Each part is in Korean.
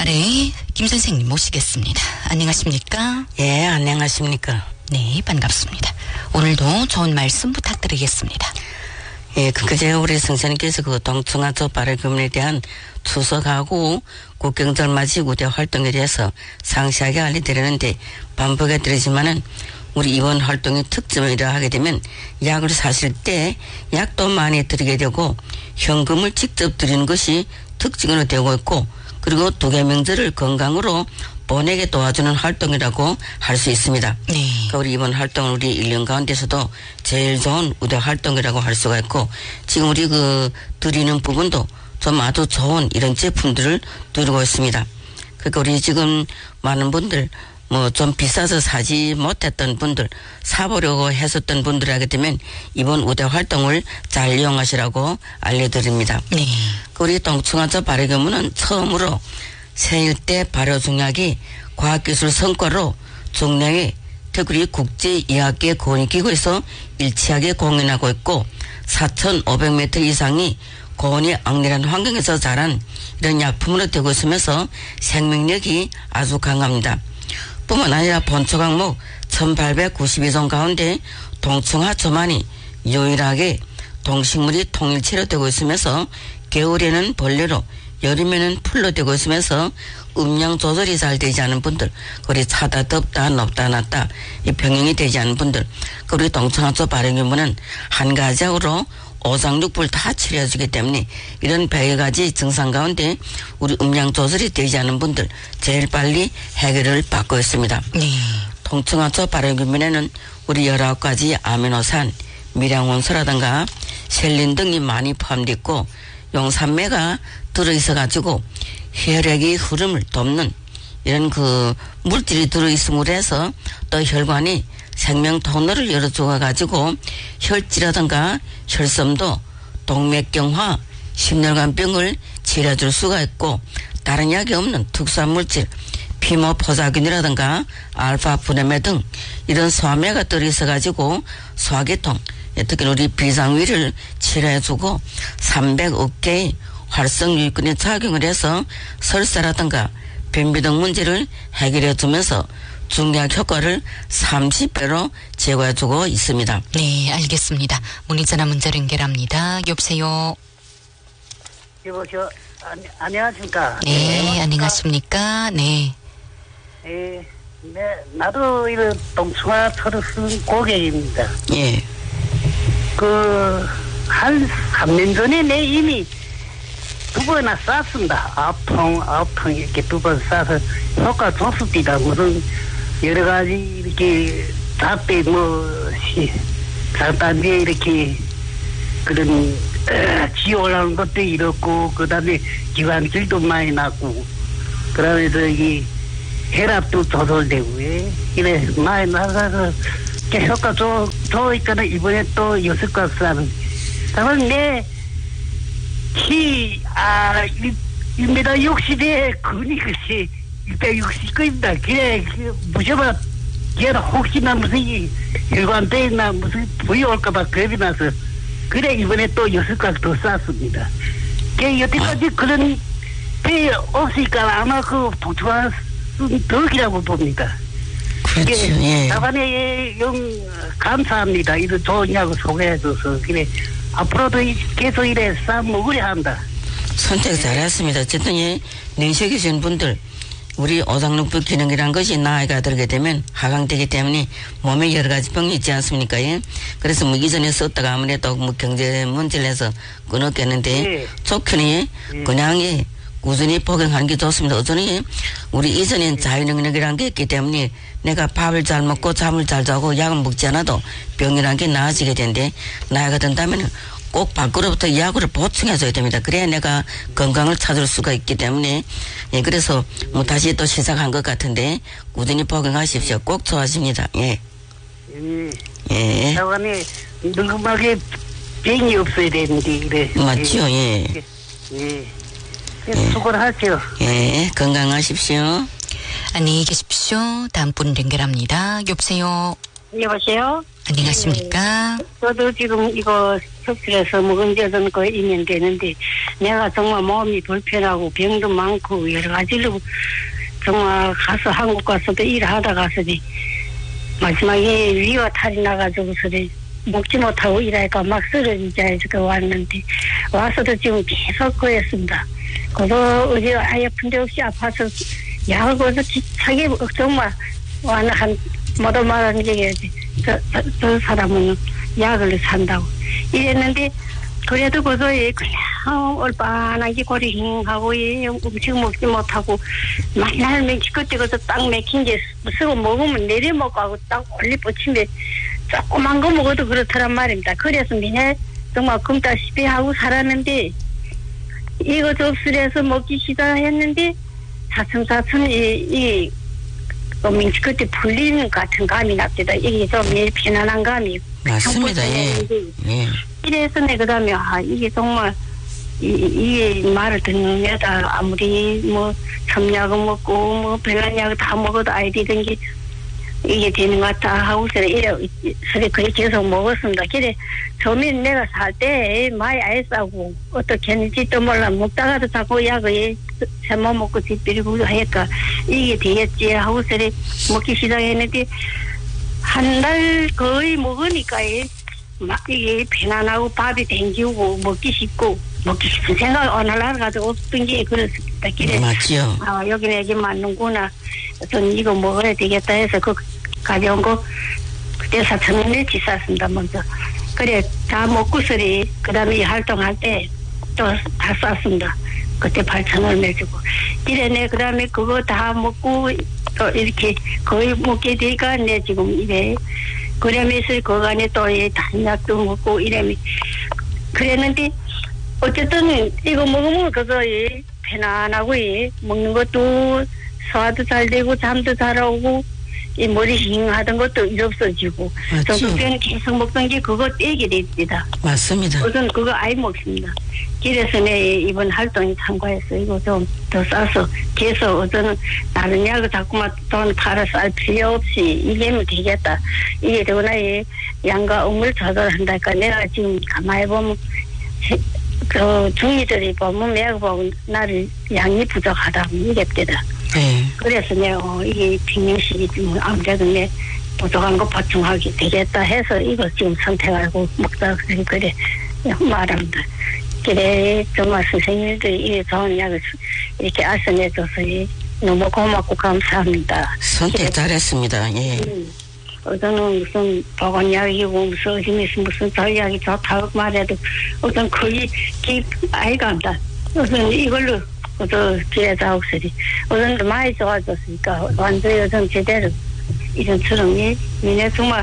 네, 김 선생님 모시겠습니다. 안녕하십니까? 예, 안녕하십니까? 네, 반갑습니다. 오늘도 좋은 말씀 부탁드리겠습니다. 예, 그제 우리 선생님께서 그 동충하조 발해금에 대한 추석하고 국경절 맞이 우대 활동에 대해서 상세하게 알려드리는데 반복해 드리지만은 우리 이번 활동의 특징을 이러하게 되면 약을 사실 때 약도 많이 드리게 되고 현금을 직접 드리는 것이 특징으로 되고 있고 그리고 두개명절을 건강으로 보내게 도와주는 활동이라고 할 수 있습니다. 네. 그러니까 우리 이번 활동은 우리 1년 가운데서도 제일 좋은 우대 활동이라고 할 수가 있고 지금 우리 그 드리는 부분도 좀 아주 좋은 이런 제품들을 드리고 있습니다. 그러니까 우리 지금 많은 분들 뭐 좀 비싸서 사지 못했던 분들 사보려고 했었던 분들 하게 되면 이번 우대 활동을 잘 이용하시라고 알려드립니다. 네. 우리 동충하조 발해교문은 처음으로 생일대 발효 중약이 과학기술 성과로 중량의 특히 국제의학계 공익기구에서 일치하게 공연하고 있고 4,500m 이상이 고온이 악랄한 환경에서 자란 이런 약품으로 되고 있으면서 생명력이 아주 강합니다. 뿐만 아니라 본초 강목 1892종 가운데 동충하초만이 유일하게 동식물이 통일체로 되고 있으면서 겨울에는 벌레로 여름에는 풀로 되고 있으면서 음량 조절이 잘 되지 않은 분들 그리 차다 덥다 높다 낮다 이 병행이 되지 않은 분들 그리고 동충하초 발해균문은 한 가지로 오장육부를 다 치료해주기 때문에 이런 100여 가지 증상 가운데 우리 음량 조절이 되지 않은 분들 제일 빨리 해결을 받고 있습니다. 네. 동충하초 발해균문에는 우리 19가지 아미노산, 미량원소라든가 셀린 등이 많이 포함되어 있고 용산매가 들어있어가지고 혈액의 흐름을 돕는 이런 그 물질이 들어있음으로 해서 또 혈관이 생명 통로를 열어줘가지고 혈지라든가 혈섬도 동맥경화, 심혈관병을 치료해줄 수가 있고 다른 약이 없는 특수한 물질 피모포자균이라든가 알파브레메 등 이런 소화매가 들어있어가지고 소화계통 특히 우리 비상위를 치료해주고 300억 개의 활성유익균에 작용을 해서 설사라든가 변비 등 문제를 해결해주면서 중약 효과를 30배로 제거해주고 있습니다. 네, 알겠습니다. 문의전화 문자로 연결합니다. 여보세요. 여보세요. 안녕하십니까. 네, 안녕하십니까. 네. 네, 나도 이런 동충하초를 쓴 고객입니다. 예. 한 3년 전에 내 이미 두 번이나 쌌습니다. 아풍 이렇게 두 번 싸서 효과 좋습니다. 무슨 여러 가지 이렇게 답대 장단지에 이렇게 그런 지 올라오는 것도 이렇고 그 다음에 기관질도 많이 났고 그 다음에 저기 혈압도 조절되고 이래 많이 나가서 효과 좋으니까 이번에 또 6가 싸는 다만 내 키 1m 60에 근이 글쎄 160입니다. 그래 무셔봐 걔는 혹시나 무슨 혈관대나 무슨 부위 올까봐 겁이 나서 그래 이번에 또 6가 더 쌌습니다. 걔 여태까지 그런 배 없으니까 아마 그 동충하 쓴 덕이라고 봅니다. 그렇죠. 예. 다반에 영 감사합니다. 이런 좋은 약을 소개해줘서 그래 앞으로도 계속 이래 싸 먹으려 한다. 선택 잘했습니다. 어쨌든 내시에 계신 분들 우리 오장육부 기능이란 것이 나이가 들게 되면 하강되기 때문에 몸에 여러 가지 병이 있지 않습니까? 예? 그래서 뭐 이전에 썼다가 아무래도 뭐 경제 문제를 해서 끊었겠는데 예. 좋게는 그냥 꾸준히 복용하는 게 좋습니다. 어쩌니 우리 이전엔 자유능력이라는 게 있기 때문에 내가 밥을 잘 먹고 잠을 잘 자고 약을 먹지 않아도 병이라는 게 나아지게 되는데 나이가 든다면 꼭 밖으로부터 약을 보충해줘야 됩니다. 그래야 내가 건강을 찾을 수가 있기 때문에 그래서 뭐 다시 또 시작한 것 같은데 꾸준히 복용하십시오. 꼭 좋아집니다. 예. 예. 다반에 늙음하게 병이 없어야 되는데 이래. 맞죠. 예. 예. 수고를 하세요. 예. 건강하십시오. 안녕히 계십시오. 다음 분 연결합니다. 여보세요. 여보세요? 안녕하십니까? 저도 지금 이거 섭실해서 먹은 지는 거의 2년 되는데 내가 정말 몸이 불편하고 병도 많고 여러 가지로 정말 가서 한국 가서도 일하다 가서니 마지막에 위와 탈이 나가지고서는 먹지 못하고 일하니까 막 쓰러지자 왔는데 와서도 지금 계속 그랬습니다. 그래서 어제 아예 푼데 없이 아파서 약을 거기서 자기 정말 와는 한 뭐도 말하는 게 저 사람은 약을 산다고 이랬는데 그래도 거기서 그냥 얼빠나게 고리 힝하고 음식 먹지 못하고 맨날 맥히 그때 거기서 딱 맥힌 게 쓰고 먹으면 내려먹고 하고 딱 올리 뻗치면 조그만 거 먹어도 그렇더란 말입니다. 그래서 미네 정말 금다시피 하고 살았는데 이거 접수해서 먹기 시작했는데 사슴사슴 이 민치 그때 풀리는 같은 감이 납니다. 이게 좀 편안한 감이 맞습니다. 예. 이래서 내가 그다음에 이게 정말 이게 말을 듣는 애다 아무리 뭐 첨약을 먹고 뭐 별난 약을 다 먹어도 아이들은 게 이게 되는 것 같다 하고서 그래 계속 먹었습니다. 그래 처음엔 내가 살 때 많이 아예 싸고 어떻게 했는지도 몰라 먹다가도 자꾸 약을 잘못 먹고 뒷비리고 하니까 이게 되겠지 하고서 먹기 시작했는데 한 달 거의 먹으니까 막 이게 편안하고 밥이 땡기고 먹기 쉽고 먹기 싶은 생각 어느 날 가지고 없던 게 그렇습니다. 그래 맞죠. 여기는 이게 맞는구나. 전 이거 먹어야 되겠다 해서 그 가져온 거 그때 4,000원어치 쌌습니다. 먼저 그래 다 먹고서리 그다음에 활동할 때 또 다 쌌습니다. 그때 8,000원 내주고 이래네. 그다음에 그거 다 먹고 또 이렇게 거의 먹게 되니까 내 지금 이래 그러면서 그 안에 또 단약도 먹고 이래면 그랬는데 어쨌든 이거 먹으면 그거 편안하고 먹는 것도 소화도 잘 되고 잠도 잘 오고 이 머리 힝하던 것도 일 없어지고 정수병 계속 먹던 게 그거 떼게 됩니다. 맞습니다. 우선 그거 아예 먹습니다. 그래서 내 이번 활동에 참가해서 이거 좀 더 싸서 계속 우선은 다른 약을 자꾸만 돈 팔아 쌀 필요 없이 이게면 되겠다. 이게 되고 나에 양과 음을 조절한다니까 내가 지금 가만히 보면 그 중이들이 보면 내가 보면 나를 양이 부족하다고 이랬대다. 그래서 내가 이게 핑명식이 좀 아무래도 내 부족한 거 보충하게 되겠다 해서 이거 지금 선택하고 먹다 그래 말합니다. 그래 정말 선생님들이 이 좋은 약을 이렇게 알선해줘서 너무 고맙고 감사합니다. 선택 잘했습니다. 예. 어떤 무슨 보건약이고 무슨 어디에서 무슨 저약이 좋다고 말해도 어떤 거기 아이가 안다. 우선 이걸로 또 기회자 혹시 어떤 많이 좋아졌으니까 완전히 어떤 제대로 이런처럼 미네 정말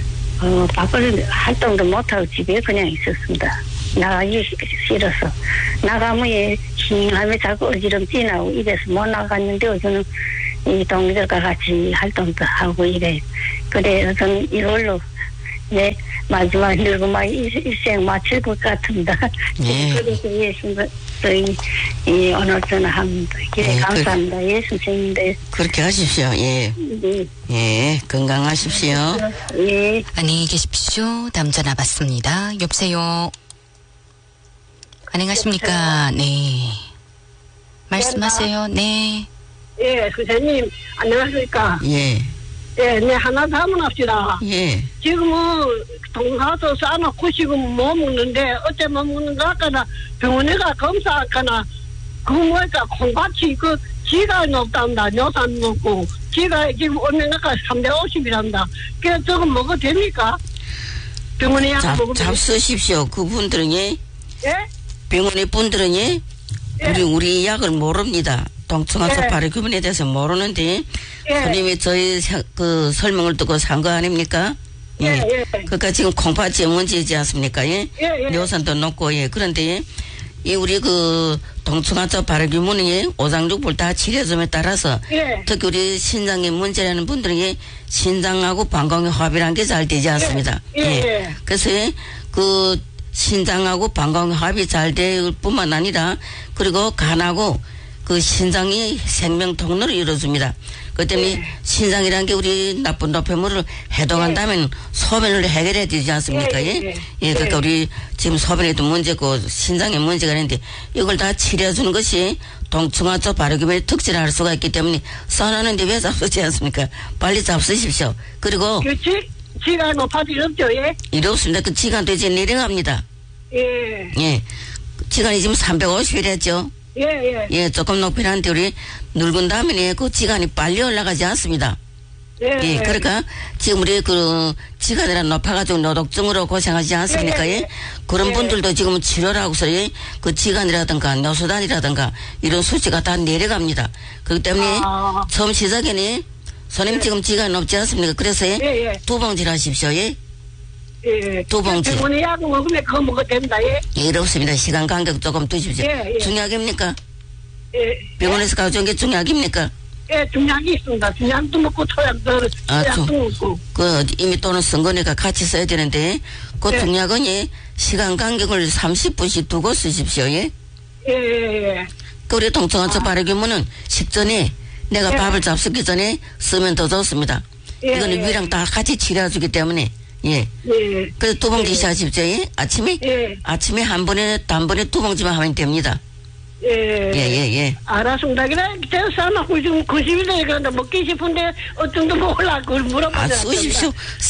바쁜 활동도 못하고 집에 그냥 있었습니다. 나가기 싫어서 나가면 힝하면 자꾸 어지럼증 나고 이래서 못 나갔는데 어저는 이 동료들과 같이 활동도 하고 이래. 그래 어떤 이걸로 내 마지막 늙은마 일생 마칠 것 같습니다. 그래서 예수님 저희 오늘 전화합니다. 그래 감사합니다. 예 선생님들. 그렇게 하십시오. 예. 예 건강하십시오. 예. 안녕히 계십시오. 다음 전화 받습니다. 여보세요. 안녕하십니까. 네. 말씀하세요. 네. 예, 선생님, 안녕하십니까? 예. 예, 네, 하나 담아납시다. 예. 지금은 동사도 싸놓고 지금 못 먹는데, 어째 못 먹는가 하거나, 병원에 가 검사하거나, 그거 뭐니까, 콩밭이 지가 높답니다. 요산 먹고, 지가 지금 오면가 350이랍니다. 그래, 저거 먹어도 됩니까? 병원에 약 먹으면. 잡수십시오. 그분들은 예? 병원의 분들은 예? 우리 약을 모릅니다. 동충하서 발의 구분에 대해서 모르는데 선생님이 저희 그 설명을 듣고 산 거 아닙니까? 그러니까 지금 콩팥이 문제이지 않습니까? 뇌우산도 높고 그런데 이 우리 그 동충하서 발의 규모는 오장육부를 다 치료점에 따라서 특히 우리 신장에 문제라는 분들은 신장하고 방광의 합이라는 게 잘 되지 않습니다. 그래서 그 신장하고 방광의 합이 잘 될 뿐만 아니라 그리고 간하고 그 신장이 생명 통로를 이루어줍니다. 그 때문에 신장이라는 게 우리 나쁜 노폐물을 해동한다면 소변을 해결해야 되지 않습니까? 예? 예, 그러니까 우리 지금 소변에도 문제고 신장에 문제가 있는데 이걸 다 치료해주는 것이 동충하초 발효기면의 특징을 알 수가 있기 때문에 써놨는데 왜 잡수지 않습니까? 빨리 잡수십시오. 그리고 지가 높아도 이렇죠, 예? 이렇습니다. 그 지간도 이제 내려갑니다. 예. 예. 지간이 지금 350이랬죠? 예. 예, 조금 높긴 한데 우리 늙은 다음에 그 지간이 빨리 올라가지 않습니다. 예, 그러니까 지금 우리 그 지간이랑 높아가지고 노독증으로 고생하지 않습니까? 예? 그런 분들도 지금 치료를 하고서 그 지간이라든가 노수단이라든가 이런 수치가 다 내려갑니다. 그렇기 때문에 처음 시작에는 손님 지금 지간이 높지 않습니까? 그래서 두 봉지를 하십시오. 예? 두 봉지. 병원에 약 먹으면 그거 먹어도 된다, 예? 예, 이렇습니다. 시간 간격 조금 두십시오. 중약입니까? 예. 병원에서 가져온 게 중약입니까? 예, 중약이 있습니다. 중약도 먹고 토약도 먹고. 그 이미 또는 쓴 거니까 같이 써야 되는데 그 중약은 예, 시간 간격을 30분씩 두고 쓰십시오. 예? 예. 그 우리 동청한초 바르기면은 식전에 내가 밥을 잡수기 전에 쓰면 더 좋습니다. 이거는 위랑 다 같이 치료해주기 때문에 예. 그래서 두 봉지씩 하십시오. 예? 아침에 한 번에 단번에 두 봉지만 하면 됩니다. 예. 알았습니다. 그래, 제가 싸놓고 지금 90일에 그런데 먹기 싶은데 어쩐도 먹으려고 그걸 물어보자. 쏘십시오.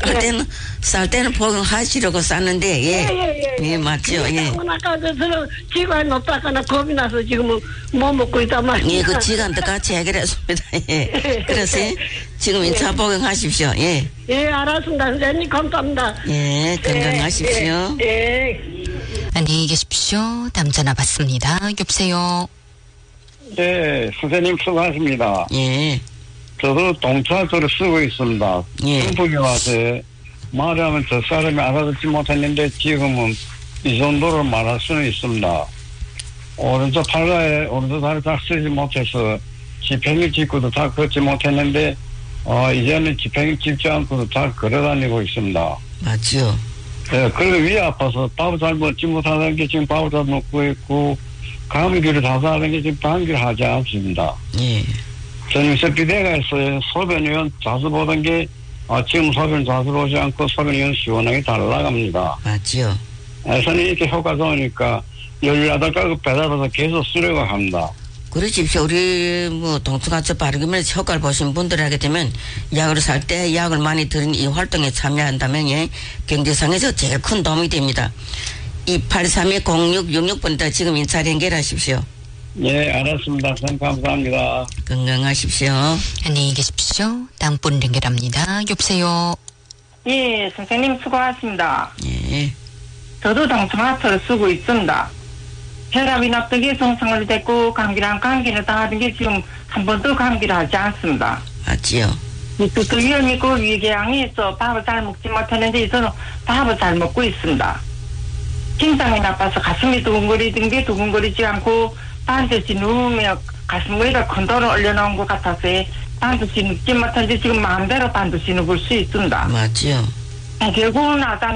쌀 때는 복용하시려고 쌌는데, 예, 맞죠, 예. 아까 저는 지가 높다거나 겁이 나서 지금은 못 먹고 있단 말이에요. 예, 그 지간도 같이 해결했습니다. 예. 그래서 지금 인차 복용하십시오. 예. 예, 알았습니다. 선생님, 감사합니다. 예, 건강하십시오. 안녕히 계십시오. 다음 전화 받습니다. 여보세요. 네, 선생님 수고하십니다. 예. 저도 동차초를 쓰고 있습니다. 중풍이 와서 말하면 저 사람이 알아듣지 못했는데 지금은 이 정도로 말할 수는 있습니다. 오른쪽 팔과에 오른쪽 다리 다 쓰지 못해서 지팽이 짚고도 다 걷지 못했는데 이제는 지팽이 짚지 않고도 다 걸어다니고 있습니다. 맞죠. 예, 그리고 위에 아파서 밥을 잘 먹지 못하는 게 지금 밥을 잘 먹고 있고 감기를 다 하는 게 지금 감기를 하지 않습니다. 예. 저는 비대가 있어요. 소변이면 자주 보던 게 지금 소변 자주 보지 않고 소변이 시원하게 잘 나갑니다. 맞죠. 저는 이렇게 효과 좋으니까 18가구 배달해서 계속 쓰려고 합니다. 그러십시오. 우리 동충하초 바르기면 효과를 보신 분들 하게 되면 약을 살 때 약을 많이 들은 이 활동에 참여한다면 예, 경제상에서 제일 큰 도움이 됩니다. 283-0666번대 지금 인차 연결하십시오. 예, 알았습니다. 감사합니다. 건강하십시오. 안녕히 계십시오. 다음 분 연결합니다. 여보세요. 예, 선생님 수고하십니다. 예. 저도 동충하초를 쓰고 있습니다. 혈압이 납득이 정상을 됐고 감기는 당하는 게 지금 한 번도 감기를 하지 않습니다. 맞지요. 또 위험이 있고 위궤양이 있어 밥을 잘 먹지 못했는데 저는 밥을 잘 먹고 있습니다. 심장이 나빠서 가슴이 두근거리던 게 두근거리지 않고 반드시 누우며 가슴 위에다 큰 돌을 올려놓은 것 같아서 반드시 눕지 못한지 지금 마음대로 반드시 눕을 수 있습니다. 맞지요. 결국은 아담